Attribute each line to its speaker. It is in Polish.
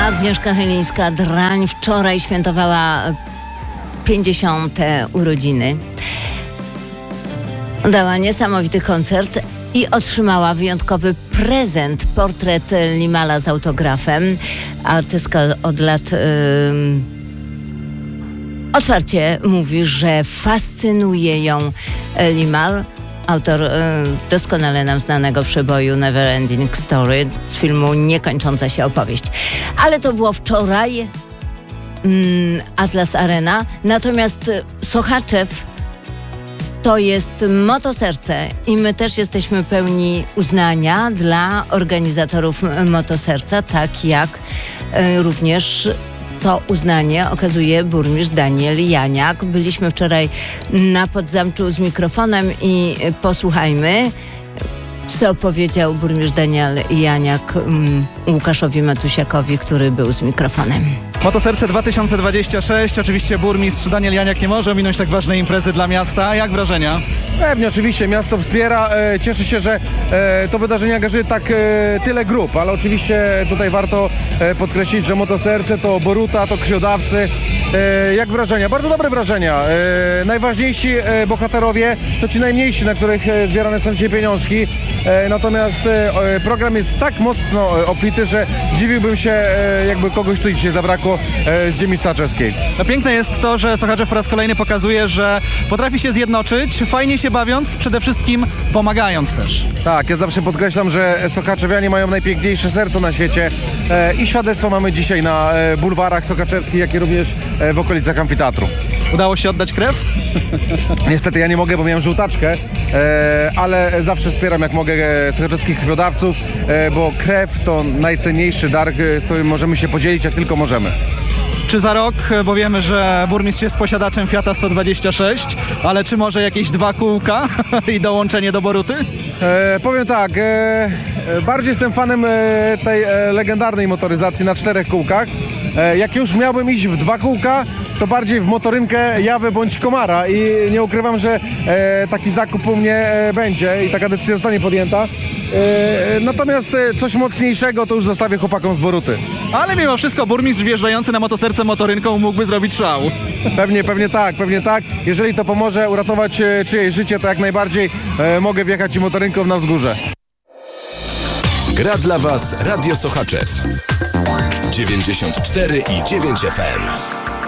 Speaker 1: Agnieszka Chylińska-Drań wczoraj świętowała 50. urodziny. Dała niesamowity koncert i otrzymała wyjątkowy prezent, portret Limala z autografem. Artystka od lat otwarcie mówi, że fascynuje ją Limal, autor doskonale nam znanego przeboju Never Ending Story z filmu Niekończąca się opowieść. Ale to było wczoraj, Atlas Arena, natomiast Sochaczew to jest Motoserce i my też jesteśmy pełni uznania dla organizatorów Motoserca, tak jak również to uznanie okazuje burmistrz Daniel Janiak. Byliśmy wczoraj na Podzamczu z mikrofonem i posłuchajmy, co powiedział burmistrz Daniel Janiak Łukaszowi Matusiakowi, który był z mikrofonem.
Speaker 2: Motoserce 2026, oczywiście burmistrz Daniel Janiak nie może ominąć tak ważnej imprezy dla miasta. Jak wrażenia?
Speaker 3: Pewnie, oczywiście, miasto wspiera, cieszy się, że to wydarzenie angażuje tak tyle grup, ale oczywiście tutaj warto podkreślić, że Motoserce to Boruta, to krwiodawcy. Jak wrażenia? Bardzo dobre wrażenia. Najważniejsi bohaterowie to ci najmniejsi, na których zbierane są dzisiaj pieniążki. Natomiast program jest tak mocno obfity, że dziwiłbym się, jakby kogoś tu dzisiaj zabrakło z ziemi sochaczeskiej.
Speaker 2: No, piękne jest to, że Sochaczew po raz kolejny pokazuje, że potrafi się zjednoczyć, fajnie się bawiąc, przede wszystkim pomagając też.
Speaker 3: Tak, ja zawsze podkreślam, że sochaczewianie mają najpiękniejsze serce na świecie i świadectwo mamy dzisiaj na bulwarach sochaczewskich, jak i również w okolicach amfiteatru.
Speaker 2: Udało się oddać krew?
Speaker 3: Niestety ja nie mogę, bo miałem żółtaczkę, ale zawsze wspieram jak mogę sochaczewskich krwiodawców, bo krew to najcenniejszy dar, z którym możemy się podzielić, jak tylko możemy.
Speaker 2: Czy za rok, bo wiemy, że burmistrz jest posiadaczem Fiata 126, ale czy może jakieś 2 kółka i dołączenie do Boruty?
Speaker 3: Powiem tak, bardziej jestem fanem tej legendarnej motoryzacji na 4 kółkach. Jak już miałbym iść w 2 kółka, to bardziej w motorynkę Jawę bądź Komara i nie ukrywam, że taki zakup u mnie będzie i taka decyzja zostanie podjęta. Natomiast coś mocniejszego to już zostawię chłopakom z Boruty.
Speaker 2: Ale mimo wszystko burmistrz wjeżdżający na Motoserce motorynką mógłby zrobić szał.
Speaker 3: Pewnie tak. Jeżeli to pomoże uratować czyjeś życie, to jak najbardziej mogę wjechać i motorynką na wzgórze.
Speaker 4: Gra dla Was Radio Sochaczew 94,9 FM.